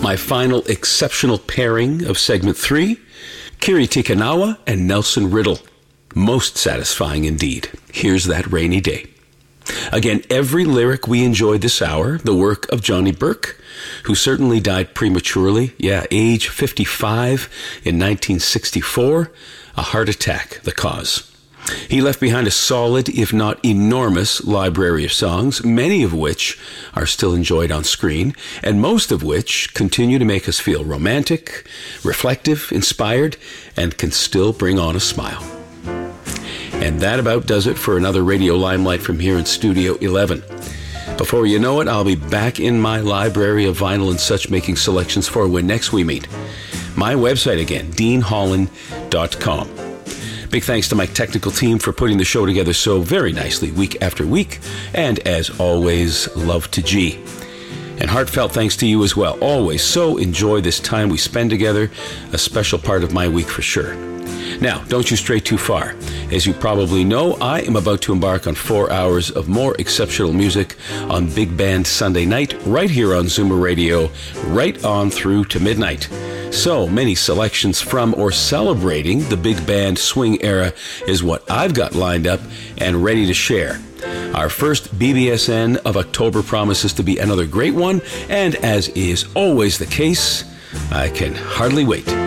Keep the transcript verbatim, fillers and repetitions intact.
My final exceptional pairing of segment three, Kiri Te Kanawa and Nelson Riddle. Most satisfying indeed. Here's That Rainy Day. Again, every lyric we enjoyed this hour, the work of Johnny Burke, who certainly died prematurely. Yeah, age fifty-five in nineteen sixty-four. A heart attack, the cause. He left behind a solid, if not enormous, library of songs, many of which are still enjoyed on screen, and most of which continue to make us feel romantic, reflective, inspired, and can still bring on a smile. And that about does it for another Radio Limelight from here in Studio eleven. Before you know it, I'll be back in my library of vinyl and such, making selections for when next we meet. My website again, dean holland dot com. Big thanks to my technical team for putting the show together so very nicely week after week. And as always, love to G. And heartfelt thanks to you as well. Always so enjoy this time we spend together. A special part of my week for sure. Now, don't you stray too far. As you probably know, I am about to embark on four hours of more exceptional music on Big Band Sunday night, right here on Zoomer Radio, right on through to midnight. So many selections from or celebrating the big band swing era is what I've got lined up and ready to share. Our first B B S N of October promises to be another great one, and as is always the case, I can hardly wait.